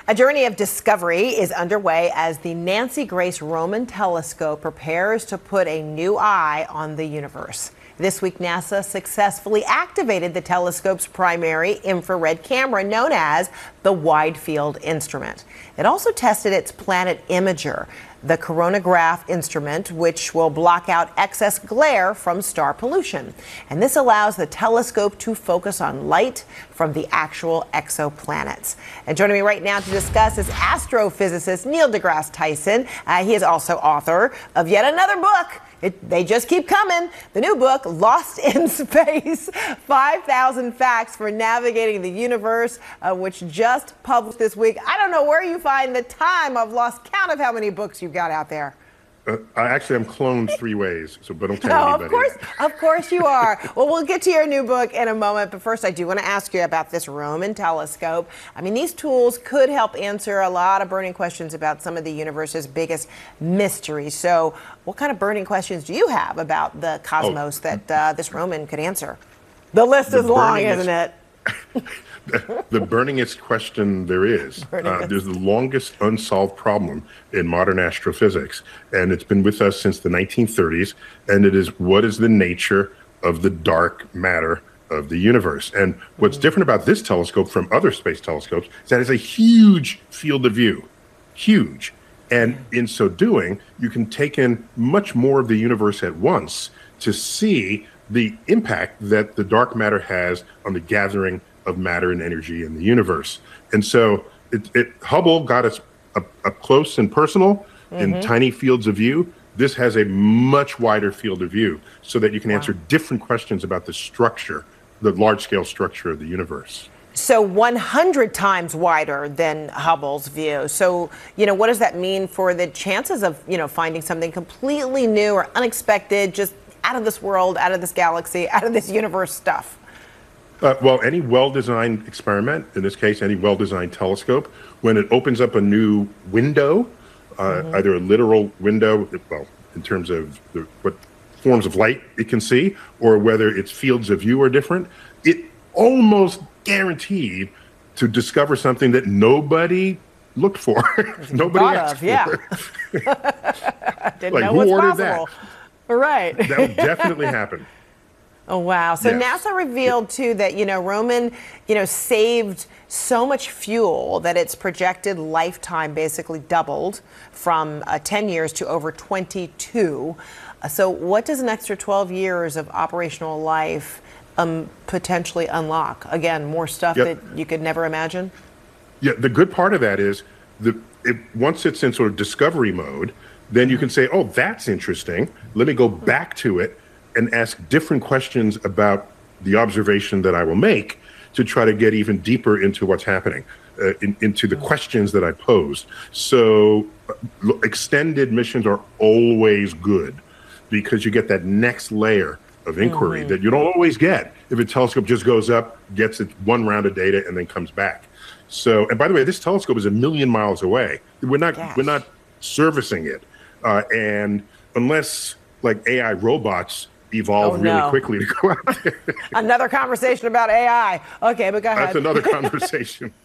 A journey of discovery is underway as the Nancy Grace Roman Telescope prepares to put a new eye on the universe. This week, NASA successfully activated the telescope's primary infrared camera, known as the Wide Field Instrument. It also tested its planet imager, the coronagraph instrument, which will block out excess glare from star pollution. And this allows the telescope to focus on light from the actual exoplanets. And joining me right now to discuss is astrophysicist Neil deGrasse Tyson. He is also author of yet another book. They just keep coming. The new book, Lost in Space, 5,000 Facts for Navigating the Universe, which just published this week. I don't know where you find the time. I've lost count of how many books you've got out there. I'm cloned 3 ways, but don't tell anybody. Of course you are. Well, we'll get to your new book in a moment, but first I do want to ask you about this Roman telescope. I mean, these tools could help answer a lot of burning questions about some of the universe's biggest mysteries. So what kind of burning questions do you have about the cosmos that this Roman could answer? The list is long, isn't it? The burningest question there is. There's the longest unsolved problem in modern astrophysics, and it's been with us since the 1930s, and it is, what is the nature of the dark matter of the universe? And what's different about this telescope from other space telescopes is that it's a huge field of view. Huge. And in so doing, you can take in much more of the universe at once to see the impact that the dark matter has on the gathering of matter and energy in the universe. And so Hubble got us up close and personal in tiny fields of view. This has a much wider field of view so that you can answer different questions about the structure, the large-scale structure of the universe. So 100 times wider than Hubble's view. So, what does that mean for the chances of, finding something completely new or unexpected, just out of this world, out of this galaxy, out of this universe stuff? Well, any well-designed experiment, in this case, any well-designed telescope, when it opens up a new window, either a literal window, well, in terms of what forms of light it can see, or whether its fields of view are different, it almost guaranteed to discover something that nobody looked for. Nobody asked for. Didn't know what's possible. Right. That would definitely happen. Oh, wow. So NASA revealed, too, that, Roman, saved so much fuel that its projected lifetime basically doubled from 10 years to over 22. So what does an extra 12 years of operational life potentially unlock? Again, more stuff that you could never imagine? Yeah, the good part of that is once it's in sort of discovery mode, then you can say, oh, that's interesting. Let me go back to it and ask different questions about the observation that I will make to try to get even deeper into what's happening, into the questions that I posed. So extended missions are always good because you get that next layer of inquiry that you don't always get if a telescope just goes up, gets it one round of data, and then comes back. So, and by the way, this telescope is 1 million miles away. We're not servicing it. And unless like AI robots evolve really quickly to go out there. Another conversation about AI. Okay, but go ahead. That's another conversation.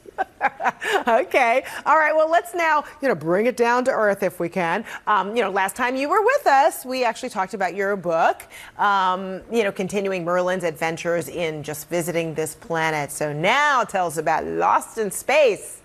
Okay. All right. Well, let's now, bring it down to earth if we can. Last time you were with us, we actually talked about your book, continuing Merlin's adventures in just visiting this planet. So now tell us about Lost in Space.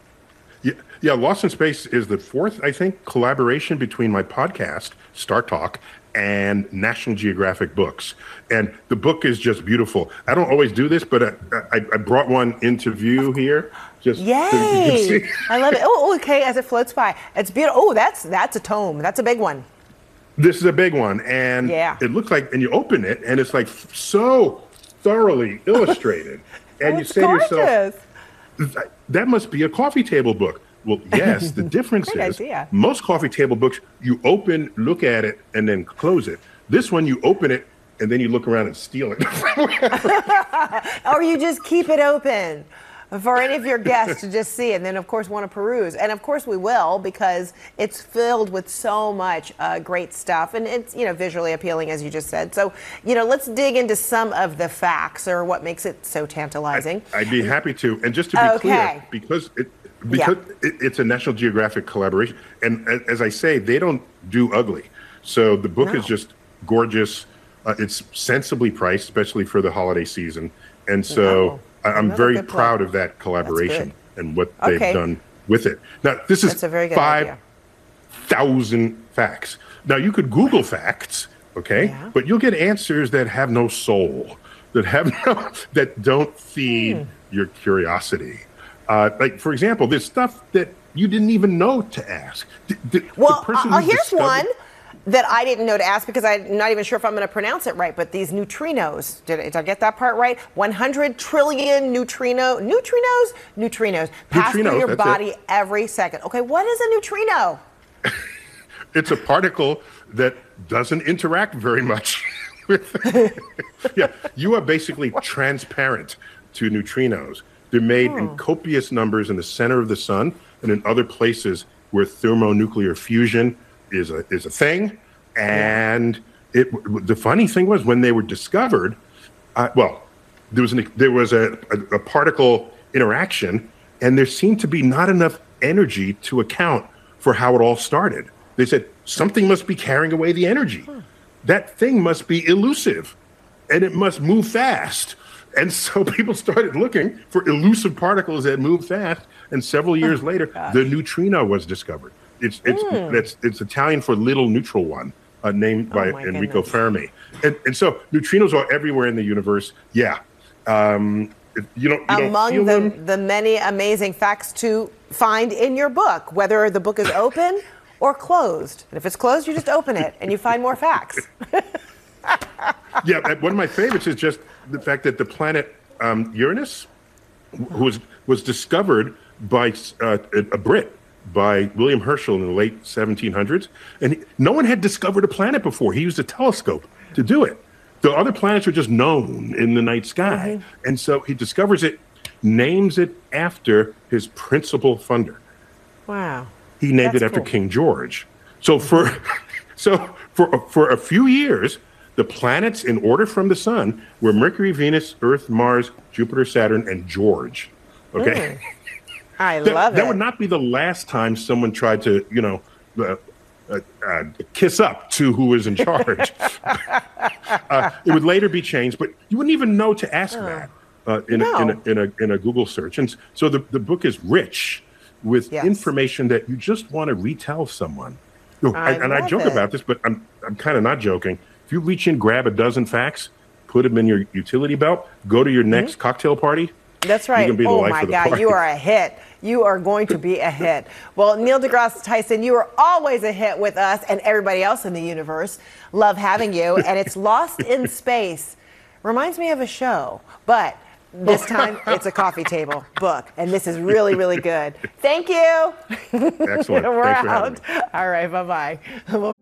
Yeah, Lost in Space is the 4th, I think, collaboration between my podcast, Star Talk, and National Geographic Books. And the book is just beautiful. I don't always do this, but I brought one into view here. Just Yay! So you can see. I love it. Oh, okay, as it floats by. It's beautiful. Oh, that's a tome. That's a big one. This is a big one. And it looks like, and you open it, and it's like so thoroughly illustrated. And you say to yourself, that must be a coffee table book. Well, yes, the difference is most coffee table books, you open, look at it, and then close it. This one, you open it, and then you look around and steal it. Or you just keep it open for any of your guests to just see and then, of course, want to peruse. And, of course, we will because it's filled with so much great stuff. And it's, visually appealing, as you just said. So, let's dig into some of the facts or what makes it so tantalizing. I'd be happy to. And just to be clear, because because it's a National Geographic collaboration. And as I say, they don't do ugly. So the book is just gorgeous. It's sensibly priced, especially for the holiday season. And so I'm very proud of that collaboration and what they've done with it. Now, this is 5,000 facts. Now, you could Google facts, but you'll get answers that have no soul, that don't feed your curiosity. Like, for example, there's stuff that you didn't even know to ask. Here's one that I didn't know to ask because I'm not even sure if I'm going to pronounce it right, but these neutrinos, did I get that part right? 100 trillion neutrinos pass through your body every second. Okay, what is a neutrino? It's a particle that doesn't interact very much with you are basically transparent to neutrinos. They're made in copious numbers in the center of the sun and in other places where thermonuclear fusion is a thing. And the funny thing was, when they were discovered, there was a particle interaction, and there seemed to be not enough energy to account for how it all started. They said something must be carrying away the energy. That thing must be elusive, and it must move fast. And so people started looking for elusive particles that move fast. And several years later, the neutrino was discovered. It's Italian for little neutral one, named by Enrico Fermi. And so neutrinos are everywhere in the universe. You don't among the many amazing facts to find in your book, whether the book is open or closed. And if it's closed, you just open it and you find more facts. One of my favorites is just the fact that the planet Uranus was discovered by a Brit, by William Herschel in the late 1700s. And no one had discovered a planet before. He used a telescope to do it. The other planets were just known in the night sky. And so he discovers it, names it after his principal funder. Wow. He named it after King George. So for a few years, the planets in order from the sun were Mercury, Venus, Earth, Mars, Jupiter, Saturn, and George. Okay. I love it. That would not be the last time someone tried to, kiss up to who was in charge. It would later be changed, but you wouldn't even know to ask that in a Google search. And so the book is rich with information that you just want to retell someone. I joke about this, but I'm kind of not joking. If you reach in, grab a dozen facts, put them in your utility belt, go to your next cocktail party. That's right. Oh my God, you are a hit. You are going to be a hit. Well, Neil deGrasse Tyson, you are always a hit with us and everybody else in the universe. Love having you. And it's Lost in Space. Reminds me of a show, but this time it's a coffee table book. And this is really, really good. Thank you. Excellent. We're Thanks for out. having me. All right, bye-bye.